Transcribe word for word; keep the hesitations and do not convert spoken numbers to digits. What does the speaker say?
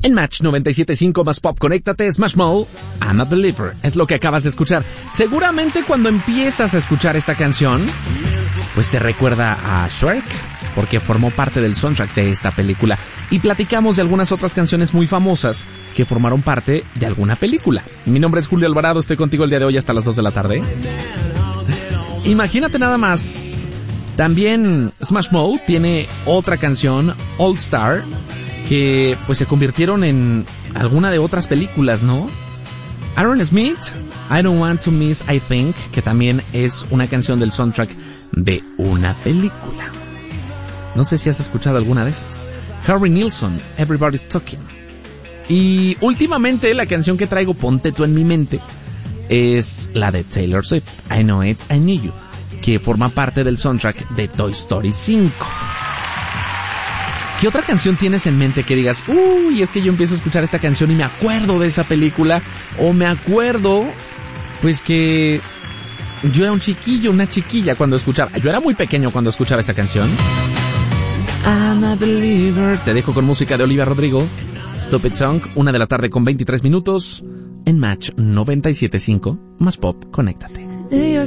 En Match noventa y siete punto cinco más Pop, conéctate, Smash Mouth, I'm a Believer, es lo que acabas de escuchar. Seguramente cuando empiezas a escuchar esta canción, pues te recuerda a Shrek, porque formó parte del soundtrack de esta película. Y platicamos de algunas otras canciones muy famosas que formaron parte de alguna película. Mi nombre es Julio Alvarado, estoy contigo el día de hoy hasta las dos de la tarde. Imagínate nada más, también Smash Mouth tiene otra canción, All Star, que pues se convirtieron en alguna de otras películas, ¿no? Aaron Smith, I Don't Want to Miss I Think, que también es una canción del soundtrack de una película. No sé si has escuchado alguna de esas. Harry Nilsson, Everybody's Talking. Y últimamente la canción que traigo, ponte tú en mi mente, es la de Taylor Swift, I Know It, I Knew You, que forma parte del soundtrack de Toy Story cinco. ¿Qué otra canción tienes en mente que digas, uy, es que yo empiezo a escuchar esta canción y me acuerdo de esa película? O me acuerdo, pues que yo era un chiquillo, una chiquilla cuando escuchaba, yo era muy pequeño cuando escuchaba esta canción. I'm a Believer. Te dejo con música de Olivia Rodrigo, Stupid Song, una de la tarde con veintitrés minutos, en Match noventa y siete punto cinco, más Pop, conéctate.